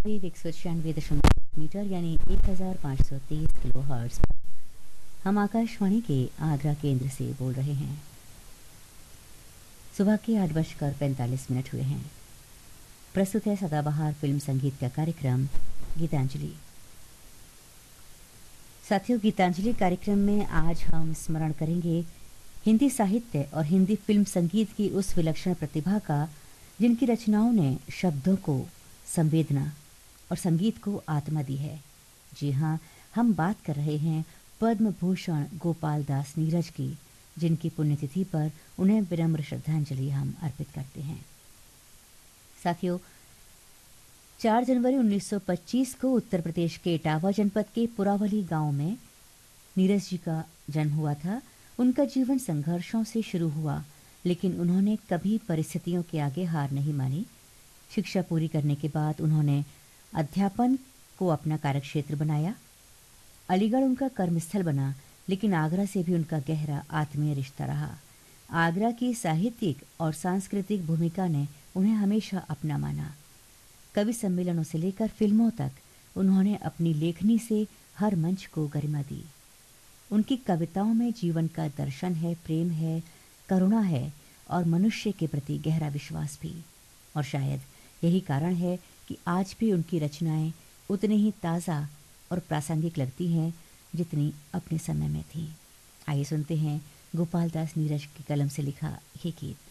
Wave 196.8 यानी 1523 kilo hertz पर हम आकाशवाणी के आगरा केंद्र से बोल रहे हैं। सुबह के 8:45 हुए हैं। प्रस्तुत है सदाबहार फिल्म संगीत का कार्यक्रम गीतांजलि। साथियों, गीतांजलि कार्यक्रम में आज हम स्मरण करेंगे हिंदी साहित्य और हिंदी फिल्म संगीत की उस विलक्षण प्रतिभा का जिनकी रचनाओं ने शब्दों को संवेदना और संगीत को आत्मा दी है। जी हाँ, हम बात कर रहे हैं पद्म भूषण गोपाल दास नीरज की, जिनकी पुण्यतिथि पर उन्हें विनम्र श्रद्धांजलि हम अर्पित करते हैं। साथियों, 4 जनवरी 1925 को उत्तर प्रदेश के इटावा जनपद के पुरावली गांव में नीरज जी का जन्म हुआ था। उनका जीवन संघर्षों से शुरू हुआ, लेकिन उन्होंने कभी परिस्थितियों के आगे हार नहीं मानी। शिक्षा पूरी करने के बाद उन्होंने अध्यापन को अपना कार्यक्षेत्र बनाया। अलीगढ़ उनका कर्मस्थल बना, लेकिन आगरा से भी उनका गहरा आत्मीय रिश्ता रहा। आगरा की साहित्यिक और सांस्कृतिक भूमिका ने उन्हें हमेशा अपना माना। कवि सम्मेलनों से लेकर फिल्मों तक उन्होंने अपनी लेखनी से हर मंच को गरिमा दी। उनकी कविताओं में जीवन का दर्शन है, प्रेम है, करुणा है और मनुष्य के प्रति गहरा विश्वास भी। और शायद यही कारण है कि आज भी उनकी रचनाएं उतनी ही ताज़ा और प्रासंगिक लगती हैं जितनी अपने समय में थी। आइए सुनते हैं गोपाल दास नीरज की कलम से लिखा ये गीत।